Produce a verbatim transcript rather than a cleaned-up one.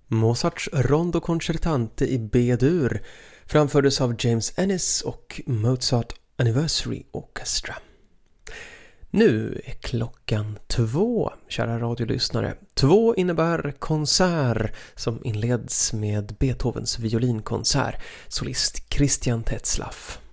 Mozarts Rondo Concertante i B-dur framfördes av James Ennis och Mozart Anniversary Orchestra. Nu är klockan två, kära radiolyssnare. Två innebär konsert som inleds med Beethovens violinkonsert, solist Christian Tetzlaff.